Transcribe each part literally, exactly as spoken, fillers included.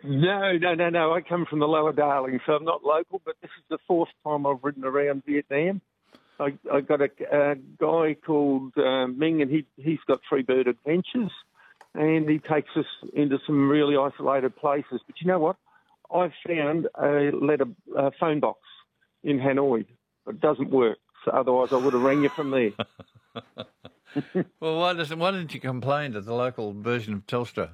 No, no, no, no. I come from the Lower Darling, so I'm not local, but this is the fourth time I've ridden around Vietnam. I, I got a, a guy called uh, Ming, and he, he's got Freebird Adventures, and he takes us into some really isolated places. But you know what? I found a letter a phone box in Hanoi. It doesn't work, so otherwise I would have rang you from there. Well, why, does, why didn't you complain to the local version of Telstra?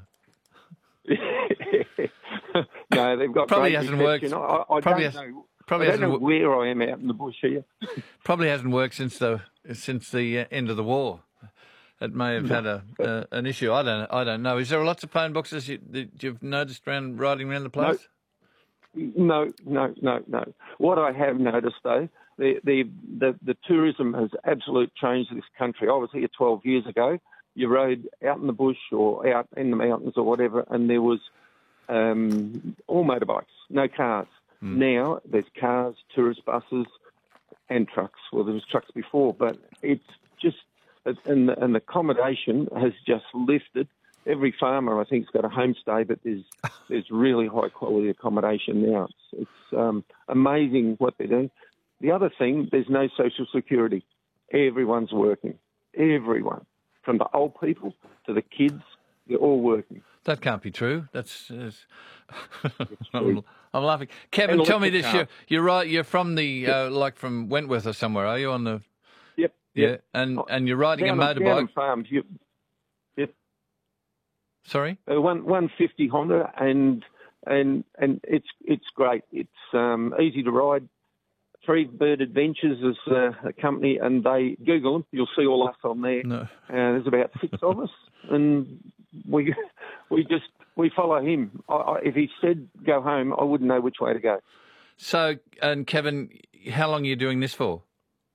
No, they've got probably great hasn't reception. worked. I, I probably don't has, know. probably I don't hasn't know where I am out in the bush here. Probably hasn't worked since the since the uh, end of the war. It may have had a uh, an issue. I don't I don't know. Is there lots of phone boxes you, that you've noticed around riding around the place? No, no, no, no. What I have noticed though, the the the, the tourism has absolutely changed this country. I was here twelve years ago. You rode out in the bush or out in the mountains or whatever, and there was um, all motorbikes, no cars. Mm. Now there's cars, tourist buses, and trucks. Well, there was trucks before, but it's just and the, and the accommodation has just lifted. Every farmer, I think, has got a homestay, but there's there's really high quality accommodation now. It's, it's um, amazing what they're doing. The other thing, there's no social security. Everyone's working. Everyone, from the old people to the kids, they're all working. That can't be true. That's. that's... I'm, I'm laughing. Kevin, and tell me this: you're, you're right. You're from the yep. uh, like from Wentworth or somewhere. Are you on the? Yep. Yeah, yep. and and you're riding down a motorbike. Down on farms. You, yep. Sorry. Uh, one one fifty Honda, and and and it's it's great. It's um, easy to ride. Freebird Adventures is uh, a company, and they Google them. You'll see all us on there. No. Uh, there's about six of us, and we we just we follow him. I, I, if he said go home, I wouldn't know which way to go. So, and Kevin, how long are you doing this for?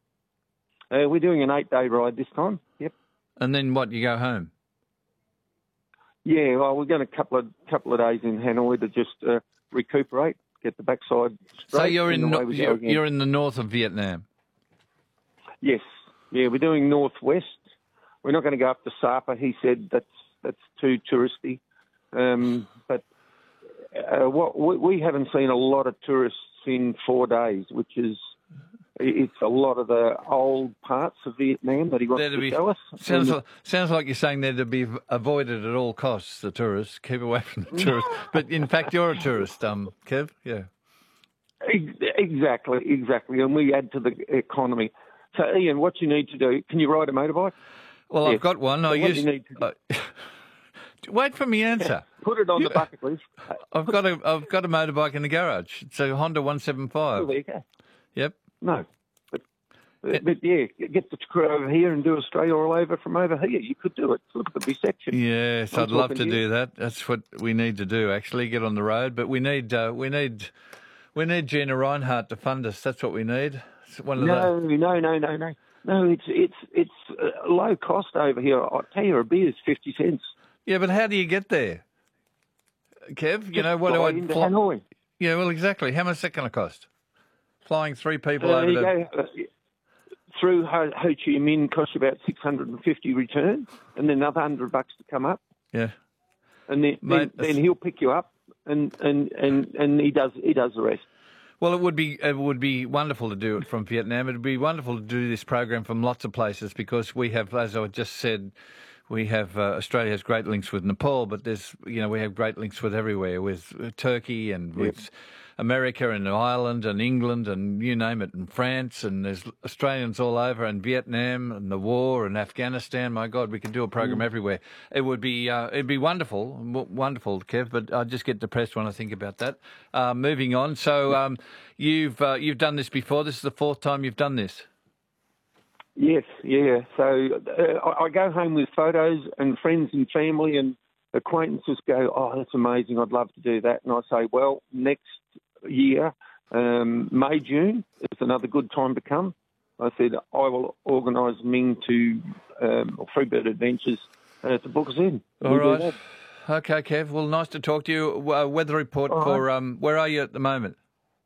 Uh, we're doing an eight-day ride this time. Yep. And then what? You go home? Yeah. Well, we're going a couple of couple of days in Hanoi to just uh, recuperate. Get the backside straight. So you're in no, you're, you're in the north of Vietnam. Yes, yeah, we're doing northwest. We're not going to go up to Sapa. He said that's that's too touristy. Um, but uh, what we, we haven't seen a lot of tourists in four days, which is it's a lot of the old parts of Vietnam that he wants to, be, show us. Sounds like, sounds like you're saying they're to be avoided at all costs, the tourists. Keep away from the tourists. But in fact, you're a tourist, um, Kev, yeah. Exactly, exactly. And we add to the economy. So, Ian, what you need to do, can you ride a motorbike? Well, yes. I've got one. So I what used, you need to do, uh, wait for me answer. Put it on you, the bucket list. I've got a I've got a motorbike in the garage. It's a Honda one seventy-five. Oh, there you go. Yep. No. But, but, but yeah, get the crew over here and do Australia all over from over here. You could do it. Look at the reception. Yes, I'm I'd love to to do that. That's what we need to do, actually, get on the road. But we need uh, we need we need Gina Reinhardt to fund us. That's what we need. It's one of no, the... no, no, no, no. No, it's it's it's uh, low cost over here. I'll tell you, a beer is fifty cents. Yeah, but how do you get there, Kev? You Just know, what do I... into fly... Hanoi. Yeah, well, exactly. How much is that going to cost? Flying three people uh, over you to... go, uh, through Ho, Ho Chi Minh costs you about six hundred fifty return, and then another one hundred bucks to come up. Yeah. And then, Mate, then, then he'll pick you up, and, and, and, and he does he does the rest. Well, it would be it would be wonderful to do it from Vietnam. It would be wonderful to do this program from lots of places because we have, as I just said, we have uh, Australia has great links with Nepal, but there's you know we have great links with everywhere, with uh, Turkey and Yep. with America and Ireland and England and you name it, and France, and there's Australians all over, and Vietnam and the war and Afghanistan. My God, we could do a program mm. everywhere. It would be uh, it'd be wonderful, w- wonderful, Kev. But I just get depressed when I think about that. Uh, moving on. So um, you've uh, you've done this before. This is the fourth time you've done this. Yes, yeah. So uh, I, I go home with photos, and friends and family and acquaintances go, "Oh, that's amazing! I'd love to do that." And I say, "Well, next year, um, May, June, is another good time to come." I said, I will organise Ming to um, Freebird Adventures uh, to book us in. All we'll right. Okay, Kev. Well, nice to talk to you. Uh, weather report All for, right. um, where are you at the moment?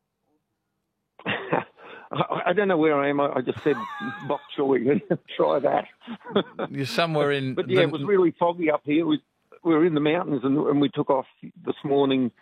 I, I don't know where I am. I, I just said bok choy. Try that. You're somewhere in... But yeah, the... it was really foggy up here. We, we were in the mountains and, and we took off this morning